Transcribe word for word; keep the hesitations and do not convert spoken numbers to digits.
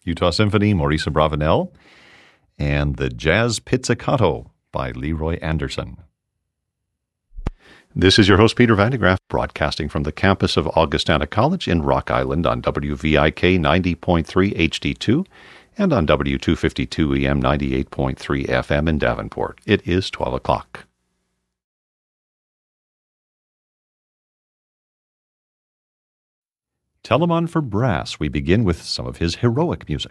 Utah Symphony, Maurice Abravanel, and the Jazz Pizzicato by Leroy Anderson. This is your host, Peter Vandegraff, broadcasting from the campus of Augustana College in Rock Island on W V I K ninety point three H D two and on W two fifty-two E M ninety-eight point three F M in Davenport. It is twelve o'clock. Telemann for Brass. We begin with some of his heroic music.